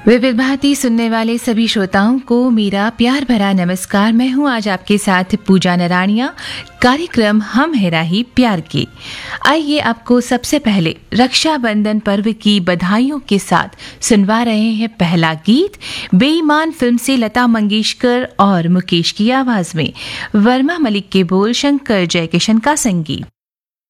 विविध भारती सुनने वाले सभी श्रोताओं को मेरा प्यार भरा नमस्कार। मैं हूं आज आपके साथ पूजा नराणिया। कार्यक्रम हम है राही प्यार के। आइए आपको सबसे पहले रक्षाबंधन पर्व की बधाइयों के साथ सुनवा रहे हैं पहला गीत बेईमान फिल्म से लता मंगेशकर और मुकेश की आवाज में, वर्मा मलिक के बोल, शंकर जयकिशन का संगीत।